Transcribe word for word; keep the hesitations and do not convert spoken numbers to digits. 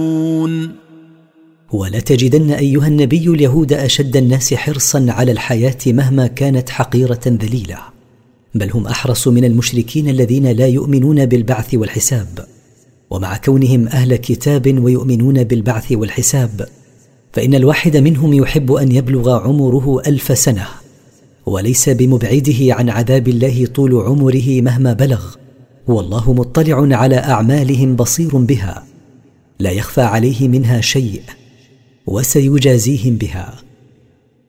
ولا تجدن أيها النبي اليهود أشد الناس حرصا على الحياة مهما كانت حقيرة ذليلة، بل هم أحرص من المشركين الذين لا يؤمنون بالبعث والحساب. ومع كونهم أهل كتاب ويؤمنون بالبعث والحساب، فإن الواحد منهم يحب أن يبلغ عمره ألف سنة، وليس بمبعده عن عذاب الله طول عمره مهما بلغ، والله مطلع على أعمالهم بصير بها، لا يخفى عليه منها شيء، وسيجازيهم بها.